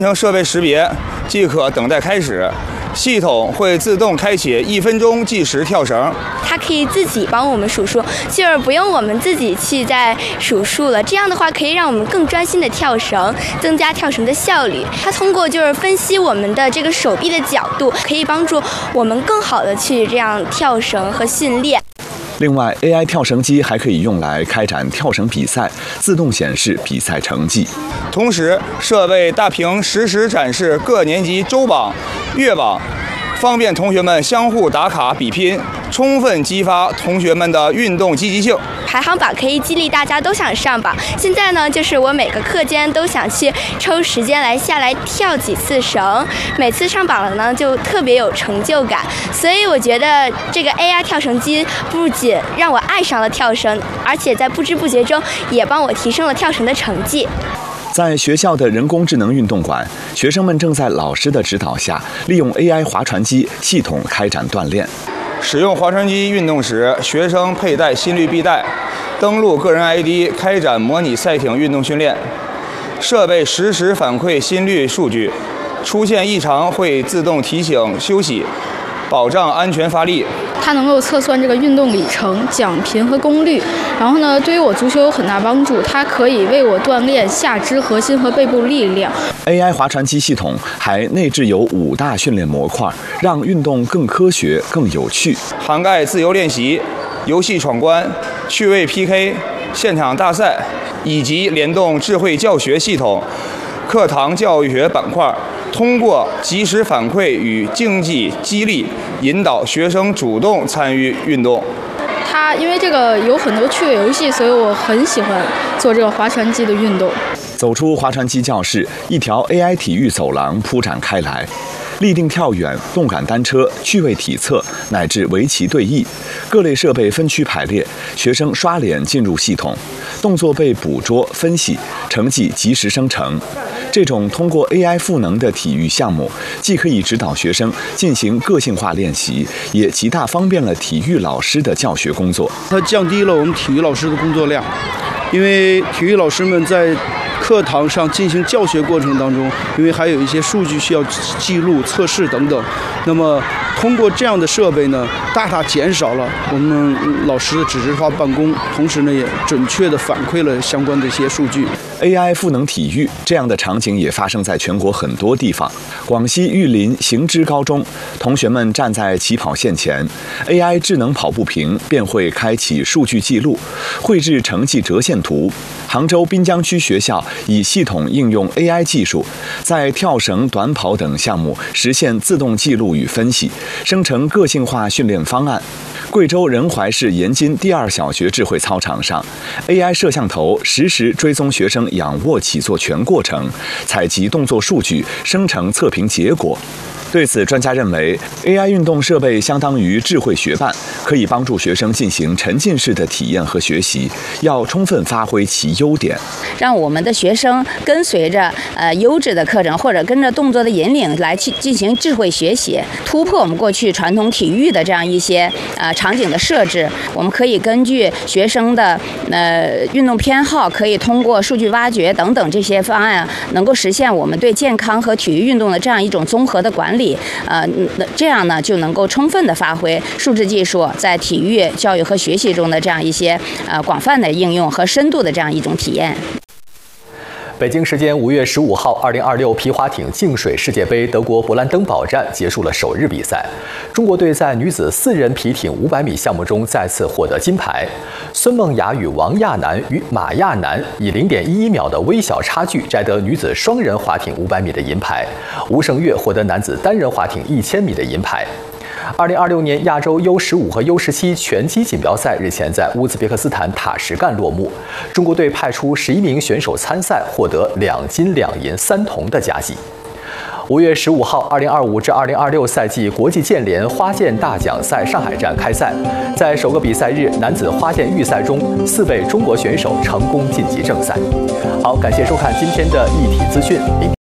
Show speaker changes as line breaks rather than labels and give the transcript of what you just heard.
完成设备识别即可等待开始，系统会自动开启1分钟计时跳绳。
它可以自己帮我们数数，就是不用我们自己去再数数了。这样的话可以让我们更专心的跳绳，增加跳绳的效率。它通过就是分析我们的这个手臂的角度，可以帮助我们更好的去这样跳绳和训练。
另外 ，AI 跳绳机还可以用来开展跳绳比赛，自动显示比赛成绩。
同时，设备大屏实时展示各年级周榜、月榜，方便同学们相互打卡比拼，充分激发同学们的运动积极性。
排行榜可以激励大家都想上榜。现在呢，就是我每个课间都想去抽时间下来跳几次绳，每次上榜了呢，就特别有成就感。所以我觉得这个 AI 跳绳机不仅让我爱上了跳绳，而且在不知不觉中也帮我提升了跳绳的成绩。
在学校的人工智能运动馆，学生们正在老师的指导下，利用 AI 划船机系统开展锻炼。
使用划船机运动时，学生佩戴心率臂带，登录个人 ID 开展模拟赛艇运动训练。设备实时反馈心率数据，出现异常会自动提醒休息，保障安全发力。
它能够测算这个运动里程、桨频和功率。然后呢，对于我足球有很大帮助，它可以为我锻炼下肢核心和背部力量。
AI 划船机系统还内置有5大训练模块，让运动更科学、更有趣，
涵盖自由练习、游戏闯关、趣味 PK、现场大赛，以及联动智慧教学系统、课堂教学板块。通过及时反馈与竞技激励，引导学生主动参与运动。
它因为这个有很多趣味游戏，所以我很喜欢做这个划船机的运动。
走出划船机教室，一条 AI 体育走廊铺展开来。立定跳远、动感单车、趣味体测乃至围棋对弈，各类设备分区排列，学生刷脸进入系统，动作被捕捉、分析，成绩及时生成。这种通过 AI 赋能的体育项目，既可以指导学生进行个性化练习，也极大方便了体育老师的教学工作。
它降低了我们体育老师的工作量，因为体育老师们在课堂上进行教学过程当中，因为还有一些数据需要记录、测试等等，那么通过这样的设备呢，大大减少了我们老师的纸质化办公，同时呢，也准确地反馈了相关的一些数据。
AI 赋能体育这样的场景也发生在全国很多地方。广西玉林行知高中，同学们站在起跑线前 ，AI 智能跑步屏便会开启数据记录，绘制成绩折线图。杭州滨江区学校以系统应用 AI 技术，在跳绳、短跑等项目实现自动记录与分析，生成个性化训练方案。贵州仁怀市盐津第2小学智慧操场上 ，AI 摄像头实时追踪学生仰卧起坐全过程，采集动作数据，生成测评结果。对此，专家认为 ，AI 运动设备相当于智慧学伴，可以帮助学生进行沉浸式的体验和学习，要充分发挥其优点，
让我们的学生跟随着优质的课程或者跟着动作的引领来去进行智慧学习，突破我们过去传统体育的这样一些场景的设置。我们可以根据学生的运动偏好，可以通过数据挖掘等等这些方案，能够实现我们对健康和体育运动的这样一种综合的管理。这样呢就能够充分的发挥数字技术在体育教育和学习中的这样一些广泛的应用和深度的这样一种体验。
北京时间5月15号，2026皮划艇净水世界杯德国勃兰登堡站结束了首日比赛。中国队在女子4人皮艇500米项目中再次获得金牌。孙梦雅与王亚楠与马亚楠以0.11秒的微小差距摘得女子双人划艇500米的银牌。吴胜月获得男子单人划艇1000米的银牌。2026年亚洲 U15 和 U17 拳击锦标赛日前在乌兹别克斯坦塔什干落幕，中国队派出11名选手参赛，获得2金2银3铜的佳绩。5月15号，2025至2026赛季国际剑联花剑大奖赛上海站开赛，在首个比赛日男子花剑预赛中，4位中国选手成功晋级正赛。好，感谢收看今天的一体资讯。